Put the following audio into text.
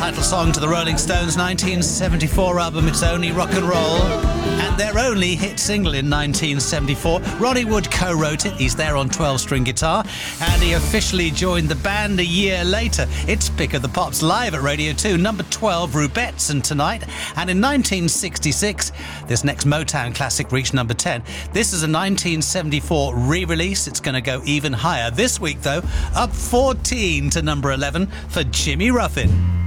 title song to the Rolling Stones' 1974 album It's Only Rock and Roll, and their only hit single in 1974. Ronnie Wood co-wrote it, he's there on 12-string guitar, and he officially joined the band a year later. It's Pick of the Pops live at Radio 2, number 12, Rubetson tonight. And in 1966, this next Motown classic reached number 10. This is a 1974 re-release. It's going to go even higher. This week, though, up 14 to number 11 for Jimmy Ruffin.